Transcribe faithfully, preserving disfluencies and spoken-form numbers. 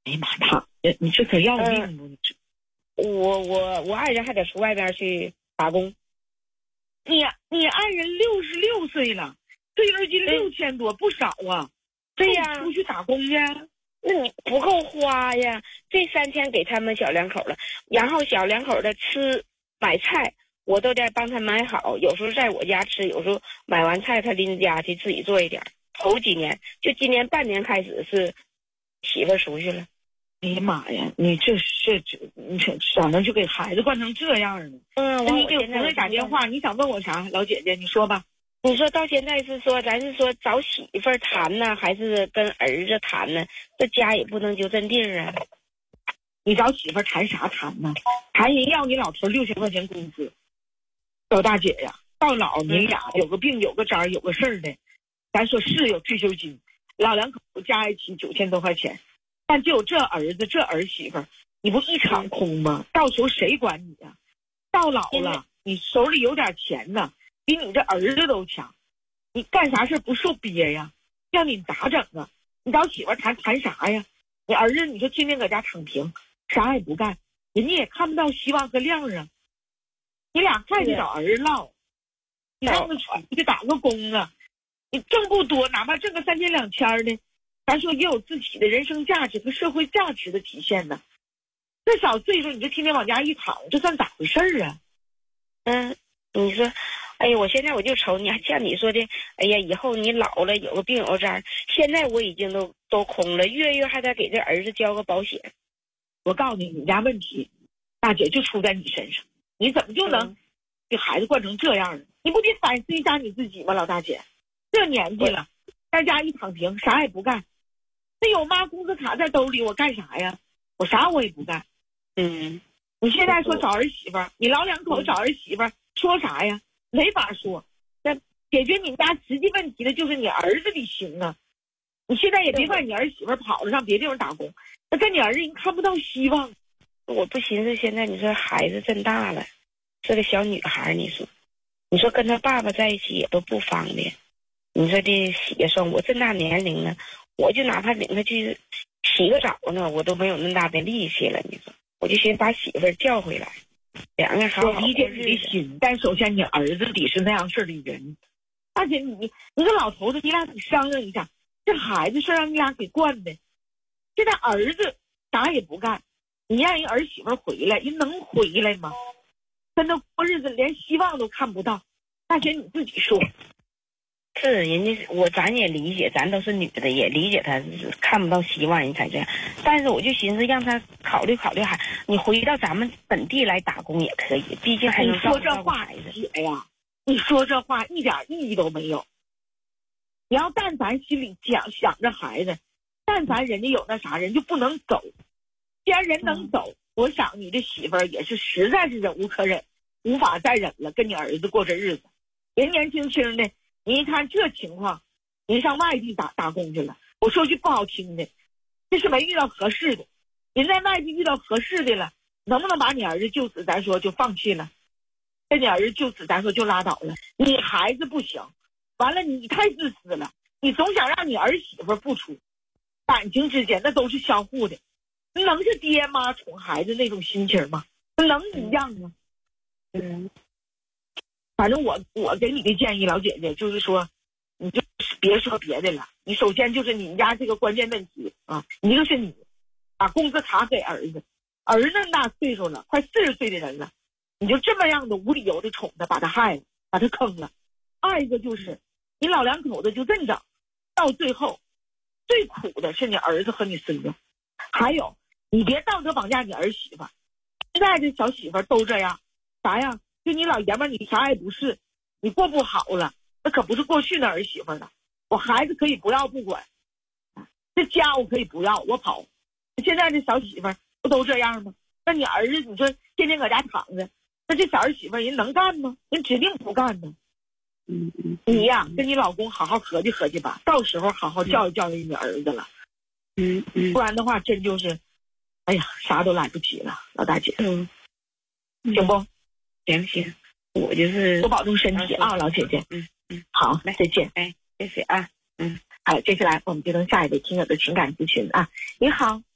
哎呀妈，躺着，你这可要命不？你这， 我我我爱人还得出外边去打工。 你你爱人六十六岁了，退休金六千多，不少啊。 对呀， 出去打工去， 那你不够花呀。这三千给他们小两口了，然后小两口的吃买菜我都得帮他买好，有时候在我家吃，有时候买完菜他拎家去自己做一点。头几年就今年半年开始是媳妇出去了。 哎呀妈呀，你这是这你这咋能就给孩子惯成这样呢？ 嗯， 那你给朋友打电话，你想问我啥？老姐姐，你说吧。 你说到现在是说咱是说找媳妇儿谈呢，还是跟儿子谈呢？这家也不能就这地儿啊。 你找媳妇儿谈啥谈呢？谈人要你老头六千块钱工资。老大姐呀，到老你俩有个病有个灾有个事儿的，咱说是有退休金，老两口加一起九千多块钱，但就有这儿子这儿媳妇儿，你不一场空吗？到时候谁管你呀？到老了，你手里有点钱呢，比你这儿子都强，你干啥事不受憋呀？让你咋整啊？你找媳妇谈谈啥呀？你儿子你说天天搁家躺平，啥也不干，人家也看不到希望和亮啊。你俩还得找儿子唠，你让他出去打个工啊，你挣不多，哪怕挣个三千两千的，咱说也有自己的人生价值和社会价值的体现呢。这小岁数你就天天往家一躺，这算咋回事儿啊？ 嗯，你说，哎呀，我现在我就愁你，像你说的，哎呀，以后你老了有个病有个灾，现在我已经都都空了，月月还得给这儿子交个保险。 我告诉你，你家问题，大姐就出在你身上，你怎么就能给孩子惯成这样呢？你不得反思一下你自己吗，老大姐？这年纪了，在家一躺平，啥也不干，那有妈工资卡在兜里，我干啥呀？我啥我也不干。 嗯， 你现在说找儿媳妇，你老两口找儿媳妇说啥呀？没法说。那解决你们家实际问题的就是你儿子得行啊。你现在也别怪你儿媳妇跑了上别地方打工，那跟你儿子人看不到希望。 我不寻思现在你说孩子真大了，是个小女孩，你说，你说跟他爸爸在一起也都不方便。你说这洗涮，我这大年龄了，我就哪怕领他去洗个澡呢，我都没有那么大的力气了。你说，我就寻思把媳妇儿叫回来，两个人好好理解你的心，但首先你儿子得是那样式的人。大姐，你你个老头子，你俩得商量一下，这孩子是让你俩给惯的。现在儿子啥也不干，你让人儿媳妇回来，人能回来吗？跟他过日子连希望都看不到。大姐你自己说。 是人家我咱也理解，咱都是女的也理解他看不到希望人才这样，但是我就寻思让他考虑考虑，还你回到咱们本地来打工也可以，毕竟还能你说这话姐呀，你说这话一点意义都没有。你要但凡心里想想着孩子，但凡人家有那啥人就不能走。既然人能走，嗯、我想你这媳妇儿也是实在是忍无可忍，无法再忍了，跟你儿子过这日子。年年轻轻的，你一看这情况，您上外地打打工去了。我说句不好听的，这是没遇到合适的。您在外地遇到合适的了，能不能把你儿子就此咱说就放弃了？跟你儿子就此咱说就拉倒了？你孩子不行，完了你太自私了，你总想让你儿媳妇付出，感情之间那都是相互的。你能是爹妈宠孩子那种心情吗？能一样吗？嗯。反正我我给你的建议，老姐姐就是说，你就别说别的了。你首先就是你们家这个关键问题啊，一个是你把工资卡给儿子，儿子那么大岁数了，快四十岁的人了，你就这么样的无理由的宠他，把他害了，把他坑了。二一个就是你老两口子就这么整，到最后最苦的是你儿子和你孙子。还有，你别道德绑架你儿媳妇，现在这小媳妇都这样，啥呀？就你老爷们你啥也不是，你过不好了，那可不是过去的儿媳妇了。我孩子可以不要不管，这家我可以不要我跑。现在这小媳妇不都这样吗？那你儿子你说天天搁家躺着，那这小儿媳妇人能干吗？人指定不干呢。嗯嗯，你呀跟你老公好好合计合计吧，到时候好好教育教育你儿子了。嗯嗯，不然的话真就是，哎呀，啥都来不及了，老大姐。嗯，行不？ 行行，我就是多保重身体啊，老姐姐。 嗯嗯， 好，来再见。 哎，谢谢啊。嗯， 好，接下来我们接通下一位听友的情感咨询啊。你好。